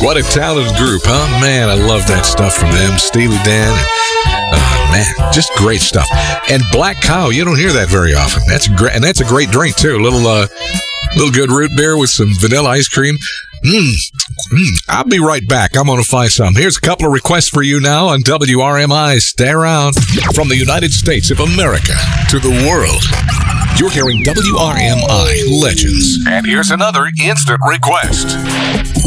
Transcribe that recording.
What a talented group, huh? Man, I love that stuff from them. Steely Dan. Man, just great stuff. And Black Cow, you don't hear that very often. That's great, and that's a great drink too. Little good root beer with some vanilla ice cream. I'll be right back. I'm going to find some. Here's a couple of requests for you now on WRMI. Stay around. From the United States of America to the world, you're hearing WRMI Legends. And here's another instant request.